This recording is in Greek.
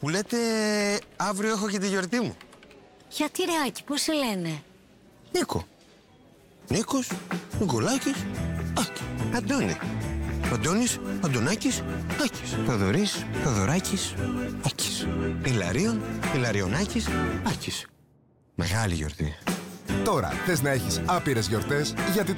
Που λέτε αύριο έχω και τη γιορτή μου. Γιατί ρε Άκη, πώς σε λένε? Νίκο. Νίκος, Νικολάκης, Άκη. Αντώνη. Αντώνης, Αντωνάκης, Άκης. Θοδωρής, Θοδωράκης, Άκης. Ηλαρίων, Ηλαριονάκης, Άκης. Μεγάλη γιορτή. Τώρα θες να έχεις άπειρες γιορτές, γιατί